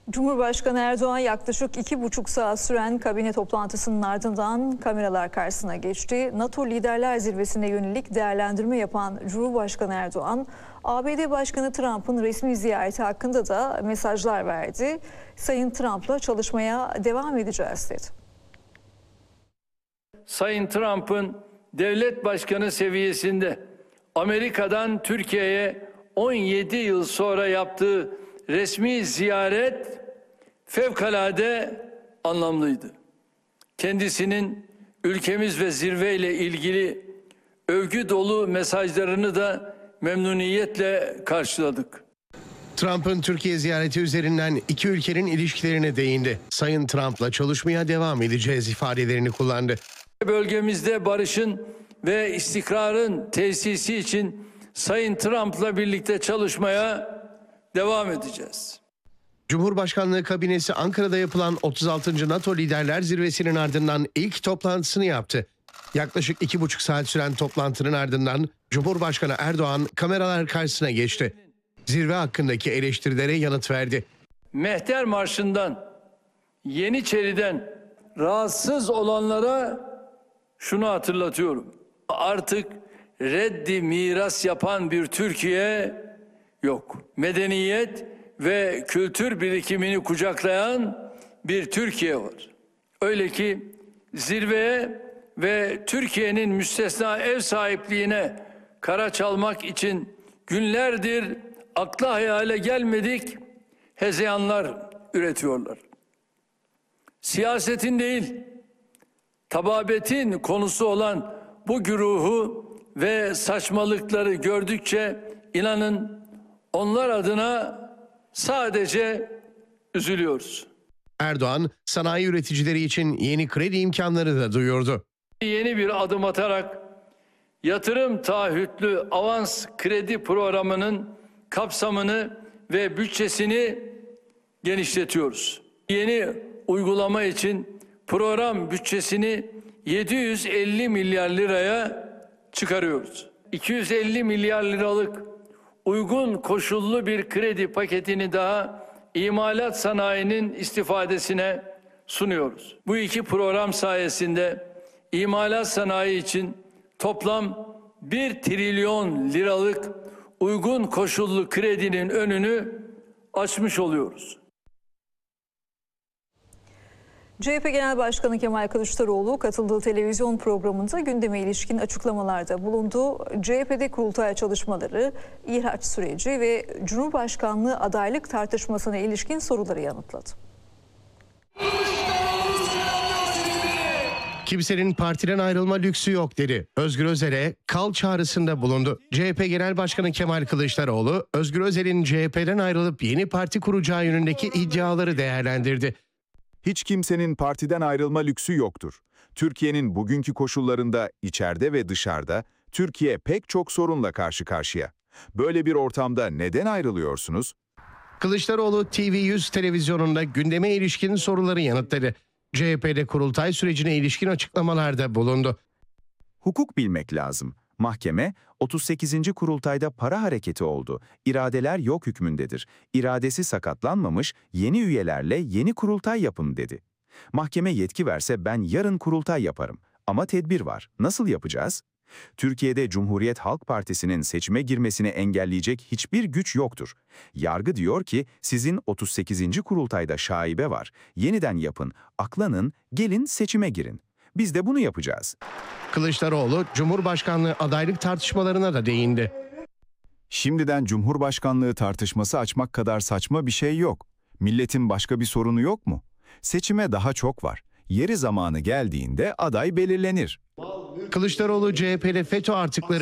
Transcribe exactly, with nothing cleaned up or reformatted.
Cumhurbaşkanı Erdoğan yaklaşık iki buçuk saat süren kabine toplantısının ardından kameralar karşısına geçti. NATO Liderler Zirvesi'ne yönelik değerlendirme yapan Cumhurbaşkanı Erdoğan, A B D Başkanı Trump'ın resmi ziyareti hakkında da mesajlar verdi. Sayın Trump'la çalışmaya devam edeceğiz dedi. Sayın Trump'ın devlet başkanı seviyesinde Amerika'dan Türkiye'ye on yedi yıl sonra yaptığı resmi ziyaret fevkalade anlamlıydı. Kendisinin ülkemiz ve zirveyle ilgili övgü dolu mesajlarını da memnuniyetle karşıladık. Trump'ın Türkiye ziyareti üzerinden iki ülkenin ilişkilerine değindi. Sayın Trump'la çalışmaya devam edeceğiz ifadelerini kullandı. Bölgemizde barışın ve istikrarın tesisi için Sayın Trump'la birlikte çalışmaya devam edeceğiz. Cumhurbaşkanlığı kabinesi Ankara'da yapılan otuz altıncı NATO Liderler Zirvesi'nin ardından ilk toplantısını yaptı. Yaklaşık iki buçuk saat süren toplantının ardından Cumhurbaşkanı Erdoğan kameralar karşısına geçti. Zirve hakkındaki eleştirilere yanıt verdi. Mehter Marşı'ndan, Yeniçeri'den rahatsız olanlara şunu hatırlatıyorum. Artık reddi miras yapan bir Türkiye yok. Medeniyet ve kültür birikimini kucaklayan bir Türkiye var. Öyle ki zirveye ve Türkiye'nin müstesna ev sahipliğine kara çalmak için günlerdir akla hayale gelmedik hezeyanlar üretiyorlar. Siyasetin değil, tababetin konusu olan bu güruhu ve saçmalıkları gördükçe inanın onlar adına sadece üzülüyoruz. Erdoğan, sanayi üreticileri için yeni kredi imkanları da duyurdu. Yeni bir adım atarak yatırım taahhütlü avans kredi programının kapsamını ve bütçesini genişletiyoruz. Yeni uygulama için program bütçesini yedi yüz elli milyar liraya çıkarıyoruz. iki yüz elli milyar liralık uygun koşullu bir kredi paketini daha imalat sanayinin istifadesine sunuyoruz. Bu iki program sayesinde imalat sanayi için toplam bir trilyon liralık uygun koşullu kredinin önünü açmış oluyoruz. C H P Genel Başkanı Kemal Kılıçdaroğlu katıldığı televizyon programında gündeme ilişkin açıklamalarda bulundu. C H P'de kurultay çalışmaları, ihraç süreci ve Cumhurbaşkanlığı adaylık tartışmasına ilişkin soruları yanıtladı. Kimsenin partiden ayrılma lüksü yok dedi. Özgür Özel'e kal çağrısında bulundu. C H P Genel Başkanı Kemal Kılıçdaroğlu, Özgür Özel'in C H P'den ayrılıp yeni parti kuracağı yönündeki iddiaları değerlendirdi. Hiç kimsenin partiden ayrılma lüksü yoktur. Türkiye'nin bugünkü koşullarında içeride ve dışarıda Türkiye pek çok sorunla karşı karşıya. Böyle bir ortamda neden ayrılıyorsunuz? Kılıçdaroğlu T V yüz televizyonunda gündeme ilişkin soruları yanıtladı. C H P'de kurultay sürecine ilişkin açıklamalarda bulundu. Hukuk bilmek lazım. Mahkeme otuz sekizinci kurultayda para hareketi oldu. İradeler yok hükmündedir. İradesi sakatlanmamış yeni üyelerle yeni kurultay yapın dedi. Mahkeme yetki verse ben yarın kurultay yaparım. Ama tedbir var. Nasıl yapacağız? Türkiye'de Cumhuriyet Halk Partisi'nin seçime girmesini engelleyecek hiçbir güç yoktur. Yargı diyor ki sizin otuz sekizinci kurultayda şaibe var. Yeniden yapın, aklanın, gelin seçime girin. Biz de bunu yapacağız. Kılıçdaroğlu, Cumhurbaşkanlığı adaylık tartışmalarına da değindi. Şimdiden Cumhurbaşkanlığı tartışması açmak kadar saçma bir şey yok. Milletin başka bir sorunu yok mu? Seçime daha çok var. Yeri zamanı geldiğinde aday belirlenir. Kılıçdaroğlu, C H P'de FETÖ artıkları